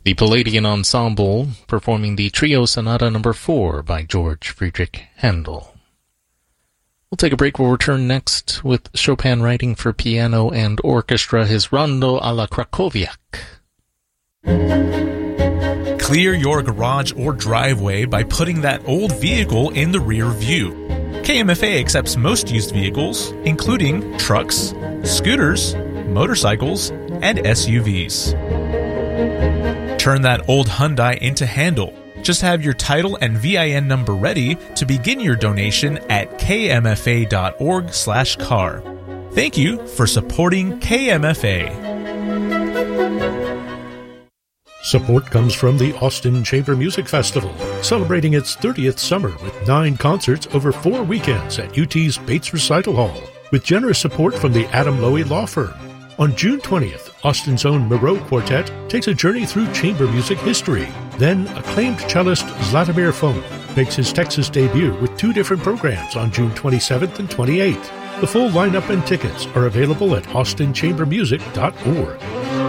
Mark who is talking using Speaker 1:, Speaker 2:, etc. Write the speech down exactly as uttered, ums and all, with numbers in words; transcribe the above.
Speaker 1: The Palladian Ensemble performing the Trio Sonata number four by George Friedrich Handel. We'll take a break. We'll return next with Chopin writing for piano and orchestra, his Rondo alla Krakowiak.
Speaker 2: Clear your garage or driveway by putting that old vehicle in the rear view. K M F A accepts most used vehicles, including trucks, scooters, motorcycles, and S U Vs. Turn that old Hyundai into Handel. Just have your title and V I N number ready to begin your donation at k m f a dot org slash car. Thank you for supporting K M F A.
Speaker 3: Support comes from the Austin Chamber Music Festival, celebrating its thirtieth summer with nine concerts over four weekends at U T's Bates Recital Hall, with generous support from the Adam Lowy Law Firm. On June twentieth, Austin's own Moreau Quartet takes a journey through chamber music history. Then, acclaimed cellist Zlatomir Fon makes his Texas debut with two different programs on June twenty-seventh and twenty-eighth. The full lineup and tickets are available at austin chamber music dot org.